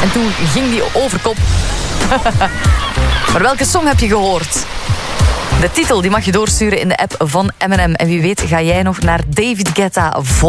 En toen ging die overkop. Maar welke song heb je gehoord? De titel die mag je doorsturen in de app van M&M. En wie weet ga jij nog naar David Guetta vol.